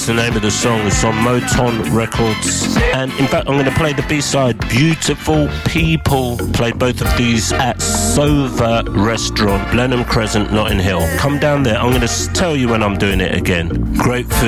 the name of the song. It's on Motown Records. And in fact, I'm going to play the B-side, Beautiful People. Played both of these at Sova Restaurant, Blenheim Crescent, Notting Hill. Come down there. I'm going to tell you when I'm doing it again. Great food.